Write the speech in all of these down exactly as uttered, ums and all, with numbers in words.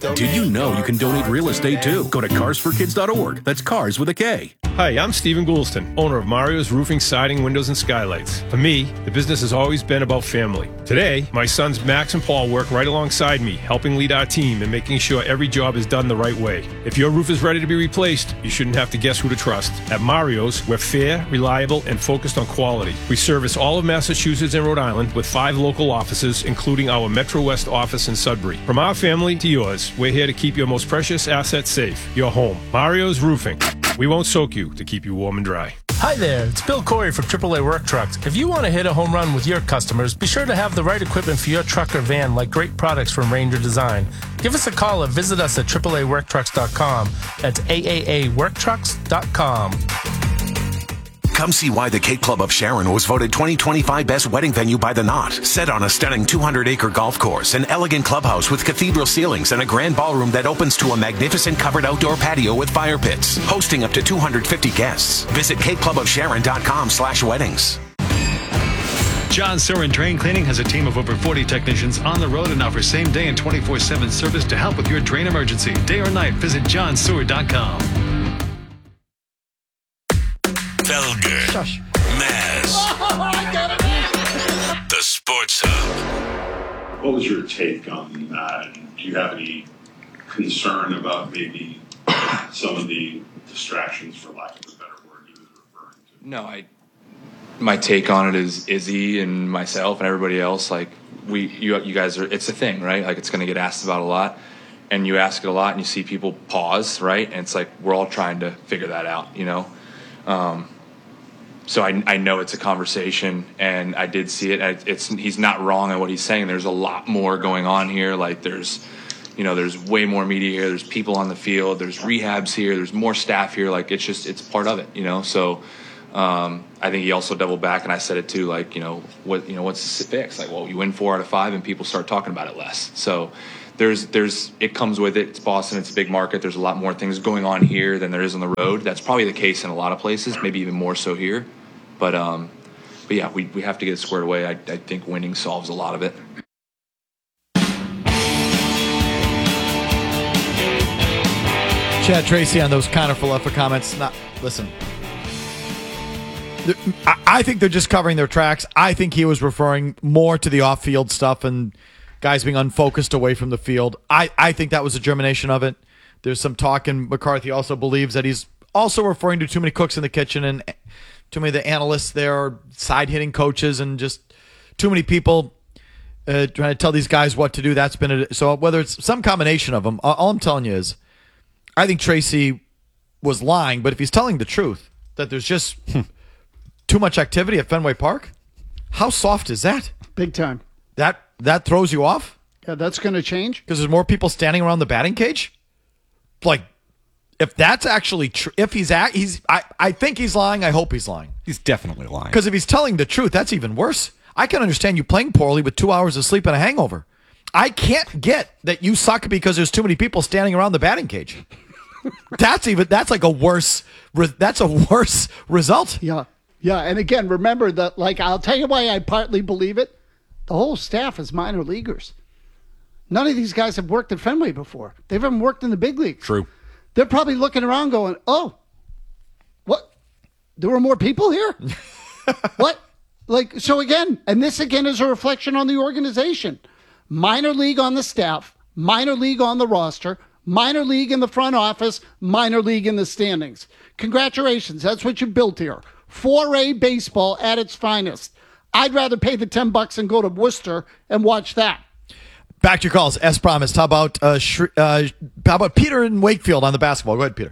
Did you know you can donate real estate too? Go to cars for kids dot org. That's cars with a K. Hi, I'm Stephen Goulston, owner of Mario's Roofing, Siding, Windows, and Skylights. For me, the business has always been about family. Today, my sons Max and Paul work right alongside me, helping lead our team and making sure every job is done the right way. If your roof is ready to be replaced, you shouldn't have to guess who to trust. At Mario's, we're fair, reliable, and focused on quality. We service all of Massachusetts and Rhode Island with five local offices, including our Metro West office in Sudbury. From our family to yours, we're here to keep your most precious asset safe, your home. Mario's Roofing. We won't soak you to keep you warm and dry. Hi there, it's Bill Corey from triple A Work Trucks. If you want to hit a home run with your customers, be sure to have the right equipment for your truck or van, like great products from Ranger Design. Give us a call or visit us at triple A work trucks dot com. That's A A A work trucks dot com. Come see why the Cape Club of Sharon was voted twenty twenty-five Best Wedding Venue by The Knot. Set on a stunning two hundred acre golf course, an elegant clubhouse with cathedral ceilings, and a grand ballroom that opens to a magnificent covered outdoor patio with fire pits. Hosting up to two hundred fifty guests. Visit cape club of sharon dot com slash weddings. John Surin Drain Cleaning has a team of over forty technicians on the road and offers same-day and twenty-four seven service to help with your drain emergency. Day or night, visit john sewer dot com. Felger, Shush. Maz, oh, I got it. The Sports Hub. What was your take on that? Do you have any concern about maybe some of the distractions, for lack of a better word, he was referring to? No, I. My take on it is Izzy and myself and everybody else. Like we, you, you guys are. It's a thing, right? Like it's going to get asked about a lot, and you ask it a lot, and you see people pause, right? And it's like we're all trying to figure that out, you know. Um, So I, I know it's a conversation, and I did see it. It's he's not wrong in what he's saying. There's a lot more going on here. Like there's, you know, there's way more media here. There's people on the field. There's rehabs here. There's more staff here. Like it's just it's part of it, you know. So um, I think he also doubled back, and I said it too. Like you know what you know what's the fix? Like well, you win four out of five, and people start talking about it less. So there's there's it comes with it. It's Boston. It's a big market. There's a lot more things going on here than there is on the road. That's probably the case in a lot of places. Maybe even more so here. But um, but yeah, we, we have to get it squared away. I, I think winning solves a lot of it. Chad Tracy on those Connor Falefa comments. Not listen. I, I think they're just covering their tracks. I think he was referring more to the off-field stuff and guys being unfocused away from the field. I, I think that was a germination of it. There's some talk, and McCarthy also believes that he's also referring to too many cooks in the kitchen and too many of the analysts there are side-hitting coaches and just too many people uh, trying to tell these guys what to do. That's been a, so whether it's some combination of them, all I'm telling you is I think Tracy was lying, but if he's telling the truth, that there's just too much activity at Fenway Park, how soft is that? Big time. That that throws you off? Yeah, that's going to change? Because there's more people standing around the batting cage? Like, if that's actually true, if he's at, he's, I, I think he's lying. I hope he's lying. He's definitely lying. Because if he's telling the truth, that's even worse. I can understand you playing poorly with two hours of sleep and a hangover. I can't get that you suck because there's too many people standing around the batting cage. That's even, that's like a worse, that's a worse result. Yeah. Yeah. And again, remember that, like, I'll tell you why I partly believe it. The whole staff is minor leaguers. None of these guys have worked at Fenway before. They haven't worked in the big leagues. True. They're probably looking around going, oh, what? There were more people here? What? Like, so again, and this again is a reflection on the organization. Minor league on the staff, minor league on the roster, minor league in the front office, minor league in the standings. Congratulations. That's what you built here. four A baseball at its finest. I'd rather pay the ten bucks and go to Worcester and watch that. Back to your calls, as promised. How about uh, Sh- uh, how about Peter in Wakefield on the basketball? Go ahead, Peter.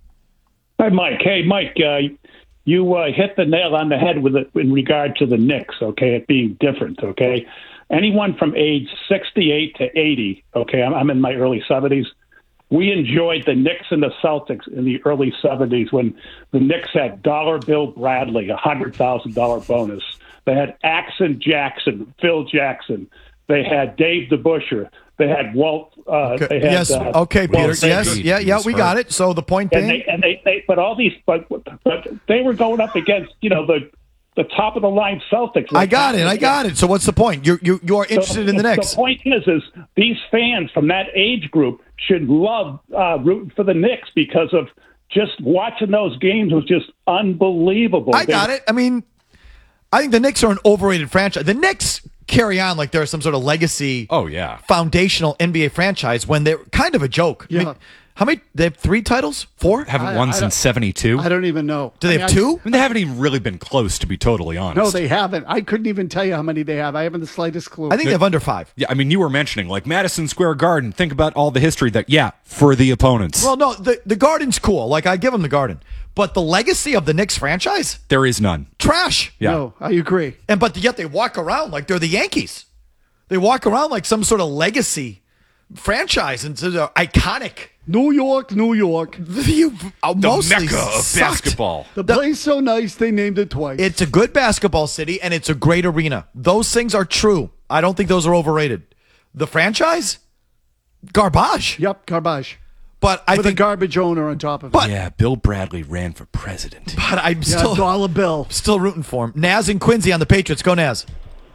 Hi, Mike. Hey, Mike, uh, you uh, hit the nail on the head with it in regard to the Knicks, okay, it being different, okay? Anyone from age sixty-eight to eighty, okay, I'm, I'm in my early seventies, we enjoyed the Knicks and the Celtics in the early seventies when the Knicks had Dollar Bill Bradley, a one hundred thousand dollars bonus. They had Axon Jackson, Phil Jackson. They had Dave DeBuscher. They had Walt. Uh, okay. They had, yes. Uh, okay, Peter. Walt yes. Yeah. Yeah. We got it. So the point being, and they, and they, they, but all these, but but they were going up against, you know, the the top of the line Celtics. I got it. I got it. So what's the point? You're you you are interested so, in the Knicks. The point is, is these fans from that age group should love uh, rooting for the Knicks because of just watching those games was just unbelievable. I got it. I mean, I think the Knicks are an overrated franchise. The Knicks carry on like they're some sort of legacy. Oh yeah, foundational N B A franchise when they're kind of a joke. Yeah. I mean, how many? They have three titles? Four? Haven't I- won I since seventy-two. I don't even know. Do they I mean, have I- two? I mean, they haven't even really been close, to be totally honest. No, they haven't. I couldn't even tell you how many they have. I haven't the slightest clue. I think they have under five. Yeah, I mean, you were mentioning like Madison Square Garden. Think about all the history that, yeah, for the opponents. Well, no, the the Garden's cool. Like I give them the Garden, but the legacy of the Knicks franchise, there is none. trash. Yeah. No, I agree. And but yet they walk around like they're the Yankees. They walk around like some sort of legacy franchise, and so they're iconic. New York, New York. You uh, The mostly mecca of sucked. basketball. The place so nice they named it twice. It's a good basketball city, and it's a great arena. Those things are true. I don't think those are overrated. The franchise, garbage. Yep, garbage. But I With think, a garbage owner on top of it. But- Yeah, Bill Bradley ran for president. but I'm yeah, still dollar bill. still rooting for him. Naz and Quincy on the Patriots. Go Naz.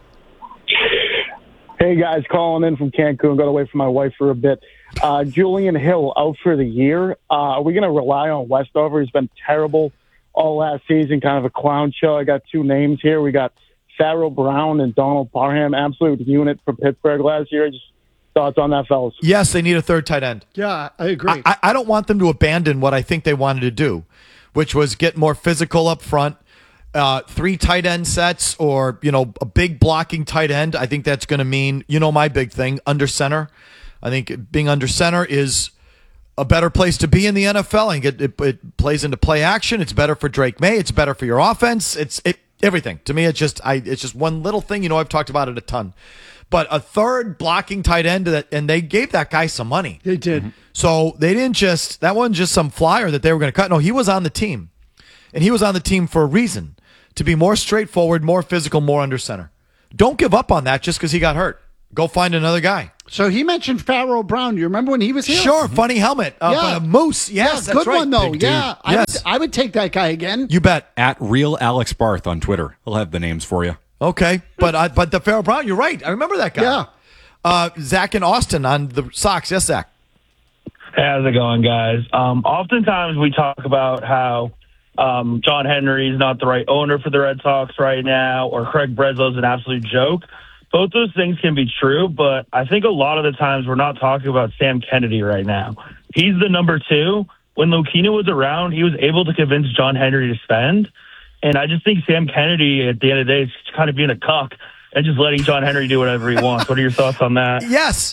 Hey guys, calling in from Cancun. Got away from my wife for a bit. Uh, Julian Hill out for the year. Uh, are we going to rely on Westover? He's been terrible all last season, kind of a clown show. I got two names here. We got Farrell Brown and Donald Parham, absolute unit for Pittsburgh last year. Just thoughts on that, fellas? Yes, they need a third tight end. Yeah, I agree. I, I don't want them to abandon what I think they wanted to do, which was get more physical up front, uh, three tight end sets, or you know a big blocking tight end. I think that's going to mean you know my big thing under center. I think being under center is a better place to be in the N F L. I think it, it, it plays into play action. It's better for Drake May. It's better for your offense. It's it everything to me. It's just I it's just one little thing. You know I've talked about it a ton. But a third blocking tight end, that, and they gave that guy some money. They did. Mm-hmm. So they didn't just, that wasn't just some flyer that they were going to cut. No, he was on the team. And he was on the team for a reason, to be more straightforward, more physical, more under center. Don't give up on that just because he got hurt. Go find another guy. So he mentioned Farrell Brown. You remember when he was here? Sure, funny helmet. Uh, Yeah. uh, Moose, yes, Yeah, that's good right. one, though. Big dude. Yeah, I, Yes. would, I would take that guy again. You bet. At Real Alex Barth on Twitter. He'll have the names for you. Okay, but I, but the Farrell Brown, you're right. I remember that guy. Yeah. Uh, Zach and Austin on the Sox. Yes, Zach. Hey, how's it going, guys? Um, oftentimes we talk about how um, John Henry is not the right owner for the Red Sox right now, or Craig Breslow's an absolute joke. Both those things can be true, but I think a lot of the times we're not talking about Sam Kennedy right now. He's the number two. When Lokina was around, he was able to convince John Henry to spend. And I just think Sam Kennedy, at the end of the day, is kind of being a cuck and just letting John Henry do whatever he wants. What are your thoughts on that? Yes.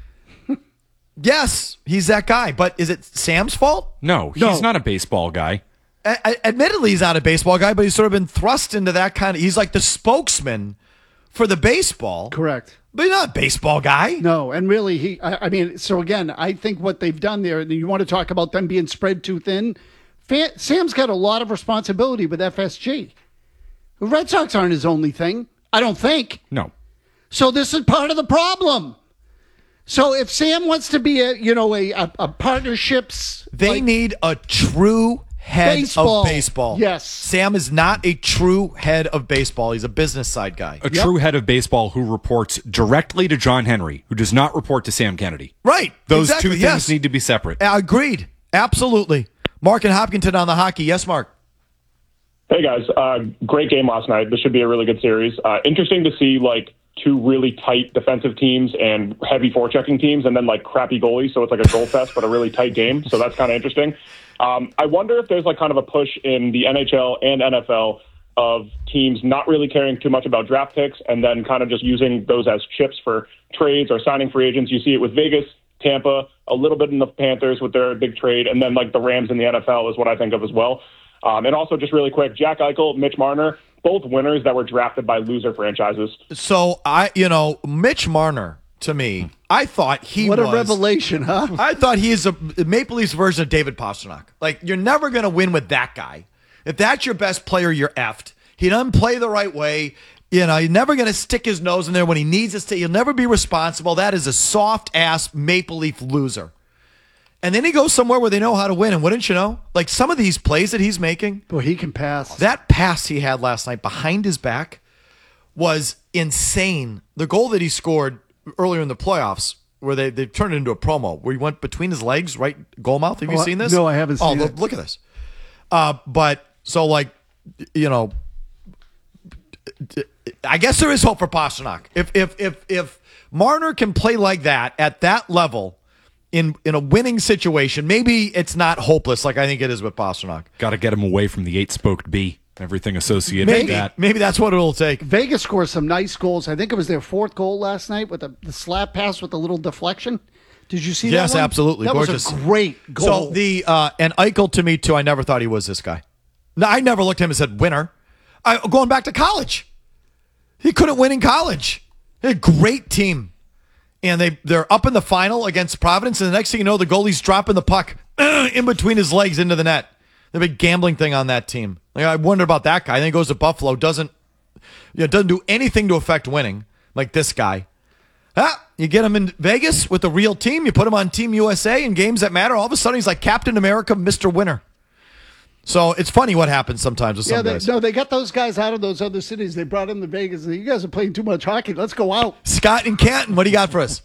Yes, he's that guy. But is it Sam's fault? No, he's No. not a baseball guy. A- a- admittedly, he's not a baseball guy, but he's sort of been thrust into that kind of. He's like the spokesman for the baseball. Correct. But he's not a baseball guy. No, and really, he. I, I mean, so again, I think what they've done there, and you want to talk about them being spread too thin. Fa- Sam's got a lot of responsibility with F S G. The Red Sox aren't his only thing. I don't think. No. So this is part of the problem. So if Sam wants to be a, you know, a a, a partnerships, They like, need a true head Baseball. of baseball. Yes. Sam is not a true head of baseball. He's a business side guy. A true head of baseball who reports directly to John Henry, who does not report to Sam Kennedy. Right. Those exactly, two things yes. need to be separate. Uh, Agreed. Absolutely. Mark and Hopkinton on the hockey. Yes, Mark. Hey guys, uh, great game last night. This should be a really good series. Uh, interesting to see like two really tight defensive teams and heavy forechecking teams, and then like crappy goalies. So it's like a goal fest, but a really tight game. So that's kind of interesting. Um, I wonder if there's like kind of a push in the N H L and N F L of teams not really caring too much about draft picks and then kind of just using those as chips for trades or signing free agents. You see it with Vegas, Tampa, a little bit in the Panthers with their big trade, and then like the Rams in the N F L is what I think of as well. Um, and also just really quick, Jack Eichel, Mitch Marner, both winners that were drafted by loser franchises. So I, you know, Mitch Marner, to me, I thought he what was, a revelation, huh? I thought he is a Maple Leafs version of David Pastrnak. Like, you're never going to win with that guy. If that's your best player, you're effed. He doesn't play the right way. You know, you're never going to stick his nose in there when he needs to stay. He'll never be responsible. That is a soft-ass Maple Leaf loser. And then he goes somewhere where they know how to win. And wouldn't you know? Like some of these plays that he's making. Boy, he can pass. That pass he had last night behind his back was insane. The goal that he scored earlier in the playoffs, where they, they turned it into a promo, where he went between his legs, right goal mouth. Have you Oh, seen this? no, I haven't oh, seen look, it. look at this. Uh, but so, like, you know, I guess there is hope for Pastrnak. If if if if Marner can play like that at that level in in a winning situation, maybe it's not hopeless like I think it is with Pastrnak. Got to get him away from the eight-spoked B. Everything associated Maybe with that. maybe that's what it'll take. Vegas scored some nice goals. I think it was their fourth goal last night with the, the slap pass with the little deflection. Did you see that? Yes, one? absolutely. That Gorgeous. was a great goal. So the uh, and Eichel to me too. I never thought he was this guy. No, I never looked at him and said winner. I, going back to college, he couldn't win in college. He had a great team, and they they're up in the final against Providence. And the next thing you know, the goalie's dropping the puck in between his legs into the net. The big gambling thing on that team. Like, I wonder about that guy. Then he goes to Buffalo. Doesn't you know, doesn't do anything to affect winning like this guy. Ah, you get him in Vegas with the real team. You put him on Team U S A in games that matter. All of a sudden, he's like Captain America, Mister Winner. So it's funny what happens sometimes with yeah, some they, guys. no, they got those guys out of those other cities. They brought in the Vegas. You guys are playing too much hockey. Let's go out. Scott in Canton, what do you got for us?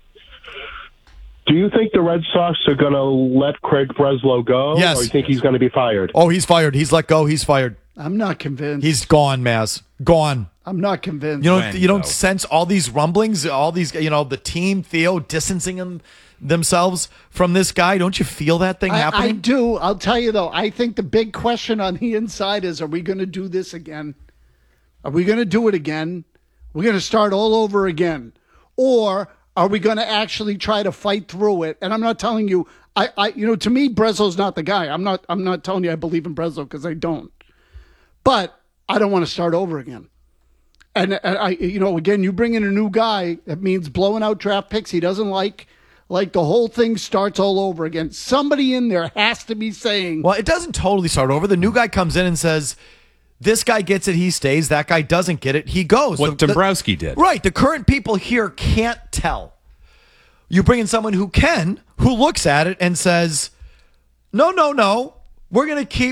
Do you think the Red Sox are going to let Craig Breslow go? Yes. Or you think he's going to be fired? Oh, he's fired. He's let go. He's fired. I'm not convinced. He's gone, Maz. Gone. I'm not convinced. You don't. You don't sense all these rumblings, all these. You know, the team, Theo, distancing them, themselves from this guy. Don't you feel that thing I, happening? I do. I'll tell you though. I think the big question on the inside is: are we going to do this again? Are we going to do it again? We're going to start all over again, or are we going to actually try to fight through it? And I'm not telling you. I, I, you know, to me, Breslow's not the guy. I'm not. I'm not telling you I believe in Breslow because I don't. But I don't want to start over again. And, and I, you know, again, you bring in a new guy. That means blowing out draft picks he doesn't like. Like the whole thing starts all over again. Somebody in there has to be saying. Well, it doesn't totally start over. The new guy comes in and says, "This guy gets it, he stays. That guy doesn't get it, he goes." What The- the- Dombrowski did. Right. The current people here can't tell. You bring in someone who can, who looks at it and says, "No, no, no. We're going to keep